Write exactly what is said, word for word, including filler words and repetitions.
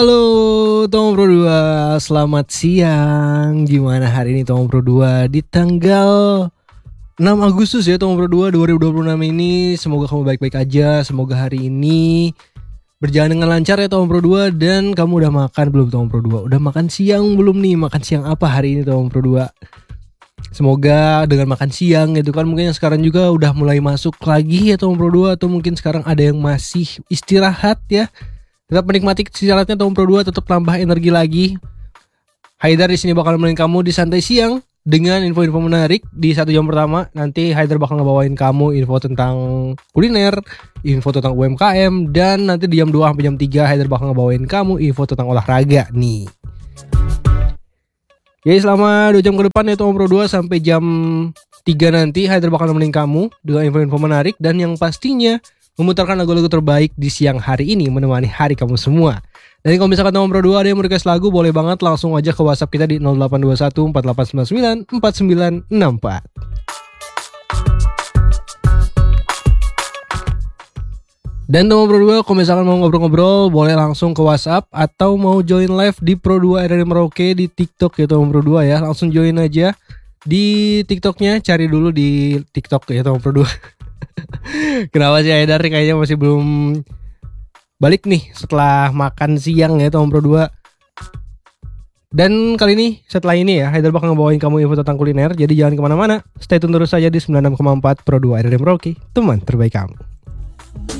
Halo Tom Pro dua, selamat siang. Gimana hari ini Tom Pro dua di tanggal enam Agustus ya Tom Pro dua dua ribu dua puluh enam ini. Semoga kamu baik-baik aja. Semoga hari ini berjalan dengan lancar ya Tom Pro dua. Dan kamu udah makan belum Tom Pro dua? Udah makan siang belum nih? Makan siang apa hari ini Tom Pro dua? Semoga dengan makan siang gitu kan, mungkin yang sekarang juga udah mulai masuk lagi ya Tom Pro dua. Atau mungkin sekarang ada yang masih istirahat ya. Tetap menikmati istirahatnya Tom Pro dua, tetap tambah energi lagi. Haidar di sini bakal nemenin kamu di santai siang dengan info-info menarik di satu jam pertama. Nanti Haidar bakal ngebawain kamu info tentang kuliner, info tentang U M K M, dan nanti di jam dua sampai jam tiga Haidar bakal ngebawain kamu info tentang olahraga nih. Ya selama dua jam ke depan ya Tom Pro dua sampai jam tiga nanti Haidar bakal nemenin kamu dengan info-info menarik dan yang pastinya memutarkan lagu-lagu terbaik di siang hari ini menemani hari kamu semua. Dan kalau misalkan Tom Pro dua ada yang mau request lagu, boleh banget langsung aja ke WhatsApp kita di nol delapan dua satu empat delapan sembilan sembilan empat sembilan enam empat. Dan Tom Pro dua kalau misalkan mau ngobrol-ngobrol boleh langsung ke WhatsApp atau mau join live di Pro dua R R Merauke di TikTok ya Tom Pro dua ya. Langsung join aja di TikToknya, cari dulu di TikTok ya Tom Pro dua. Kenapa sih Haidar kayaknya masih belum balik nih setelah makan siang ya Tom Pro dua. Dan kali ini setelah ini ya Haidar bakal ngebawain kamu info tentang kuliner. Jadi jangan kemana-mana, stay tune terus saja di sembilan puluh enam koma empat Pro dua R R Merauke, teman terbaik kamu.